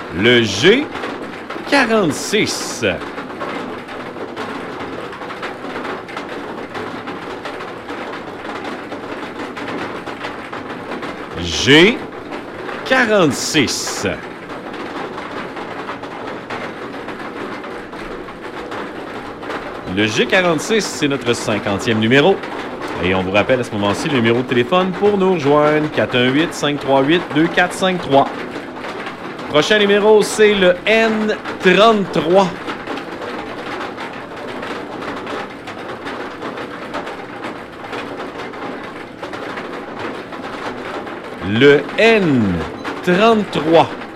Le G46. G46. Le G46, c'est notre 50e numéro. Et on vous rappelle à ce moment-ci le numéro de téléphone pour nous rejoindre, 418-538-2453. Prochain numéro, c'est le N33. Le N33.